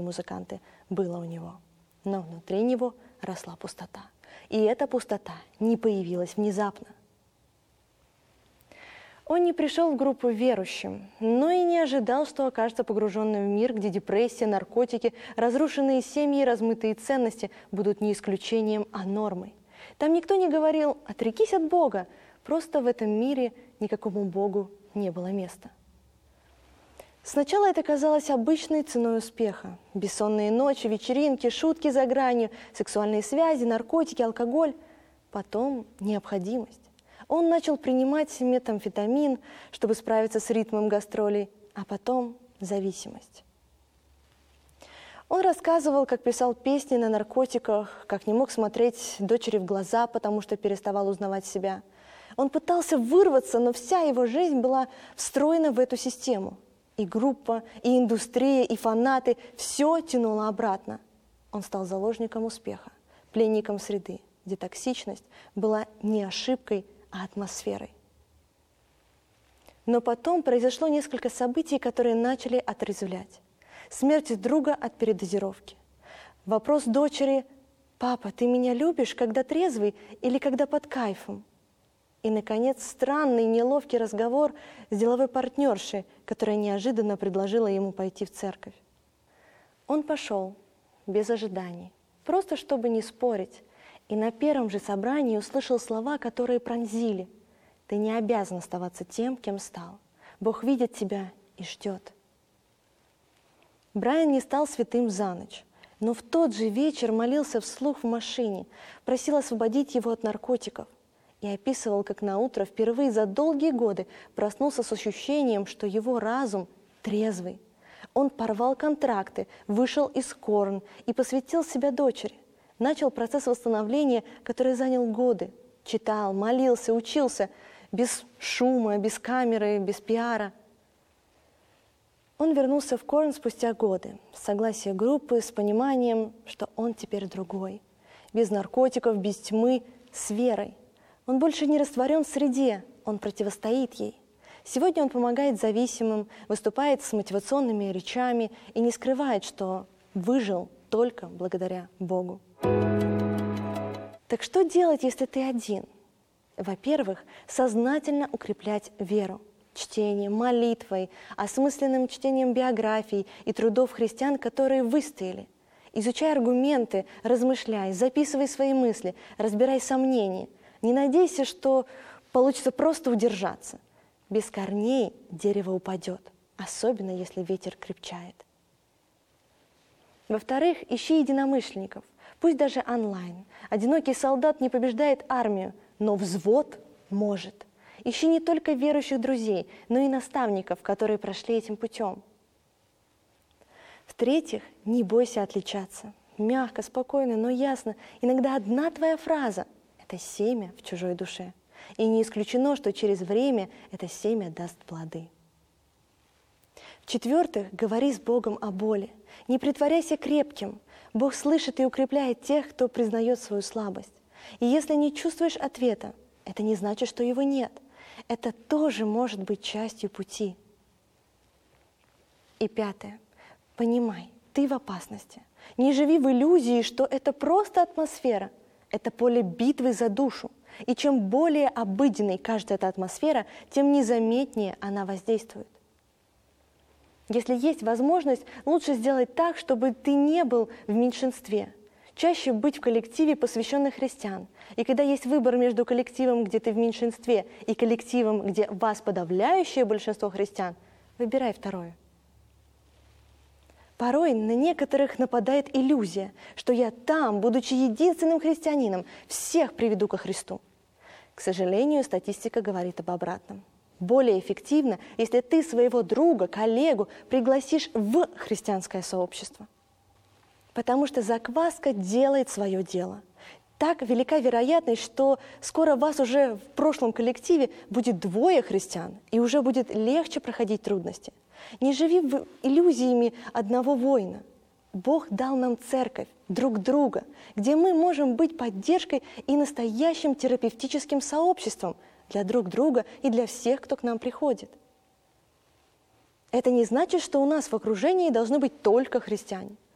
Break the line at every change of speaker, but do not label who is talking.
музыканты, было у него. Но внутри него росла пустота. И эта пустота не появилась внезапно. Он не пришел в группу верующим, но и не ожидал, что окажется погруженным в мир, где депрессия, наркотики, разрушенные семьи и размытые ценности будут не исключением, а нормой. Там никто не говорил «отрекись от Бога», просто в этом мире никакому Богу не было места. Сначала это казалось обычной ценой успеха. Бессонные ночи, вечеринки, шутки за гранью, сексуальные связи, наркотики, алкоголь. Потом необходимость. Он начал принимать метамфетамин, чтобы справиться с ритмом гастролей, а потом зависимость. Он рассказывал, как писал песни на наркотиках, как не мог смотреть дочери в глаза, потому что переставал узнавать себя. Он пытался вырваться, но вся его жизнь была встроена в эту систему. И группа, и индустрия, и фанаты – все тянуло обратно. Он стал заложником успеха, пленником среды, где токсичность была не ошибкой, а атмосферой. Но потом произошло несколько событий, которые начали отрезвлять. Смерть друга от передозировки. Вопрос дочери «Папа, ты меня любишь, когда трезвый или когда под кайфом?» И, наконец, странный, неловкий разговор с деловой партнершей, которая неожиданно предложила ему пойти в церковь. Он пошел, без ожиданий, просто чтобы не спорить, и на первом же собрании услышал слова, которые пронзили. «Ты не обязан оставаться тем, кем стал. Бог видит тебя и ждет». Брайан не стал святым за ночь, но в тот же вечер молился вслух в машине, просил освободить его от наркотиков и описывал, как наутро впервые за долгие годы проснулся с ощущением, что его разум трезвый. Он порвал контракты, вышел из Корн и посвятил себя дочери. Начал процесс восстановления, который занял годы. Читал, молился, учился, без шума, без камеры, без пиара. Он вернулся в Корн спустя годы, с согласия группы, с пониманием, что он теперь другой. Без наркотиков, без тьмы, с верой. Он больше не растворен в среде, он противостоит ей. Сегодня он помогает зависимым, выступает с мотивационными речами и не скрывает, что выжил только благодаря Богу. Так что делать, если ты один? Во-первых, сознательно укреплять веру. Чтением, молитвой, осмысленным чтением биографий и трудов христиан, которые выстояли. Изучай аргументы, размышляй, записывай свои мысли, разбирай сомнения. Не надейся, что получится просто удержаться. Без корней дерево упадет, особенно если ветер крепчает. Во-вторых, ищи единомышленников, пусть даже онлайн. Одинокий солдат не побеждает армию, но взвод может. Ищи не только верующих друзей, но и наставников, которые прошли этим путем. В-третьих, не бойся отличаться. Мягко, спокойно, но ясно. Иногда одна твоя фраза – это семя в чужой душе. И не исключено, что через время это семя даст плоды. В-четвертых, говори с Богом о боли. Не притворяйся крепким. Бог слышит и укрепляет тех, кто признает свою слабость. И если не чувствуешь ответа, это не значит, что его нет. Это тоже может быть частью пути. И пятое. Понимай, ты в опасности. Не живи в иллюзии, что это просто атмосфера. Это поле битвы за душу. И чем более обыденной кажется эта атмосфера, тем незаметнее она воздействует. Если есть возможность, лучше сделать так, чтобы ты не был в меньшинстве. Чаще быть в коллективе посвященных христиан. И когда есть выбор между коллективом, где ты в меньшинстве, и коллективом, где вас подавляющее большинство христиан, выбирай второе. Порой на некоторых нападает иллюзия, что я там, будучи единственным христианином, всех приведу ко Христу. К сожалению, статистика говорит об обратном. Более эффективно, если ты своего друга, коллегу пригласишь в христианское сообщество. Потому что закваска делает свое дело. Так велика вероятность, что скоро вас уже в прошлом коллективе будет 2 христиан, и уже будет легче проходить трудности. Не живи иллюзиями одного воина. Бог дал нам церковь, друг друга, где мы можем быть поддержкой и настоящим терапевтическим сообществом для друг друга и для всех, кто к нам приходит. Это не значит, что у нас в окружении должны быть только христиане.